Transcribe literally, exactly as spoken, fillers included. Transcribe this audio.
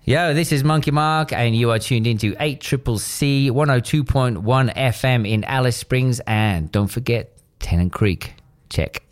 Yo, this is Monkey Mark, and you are tuned into eight C C C one oh two point one F M in Alice Springs. And don't forget Tennant Creek. Check.